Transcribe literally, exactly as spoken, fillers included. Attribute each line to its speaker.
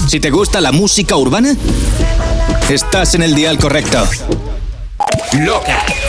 Speaker 1: Si te gusta la música urbana, estás en el dial correcto.
Speaker 2: Loca.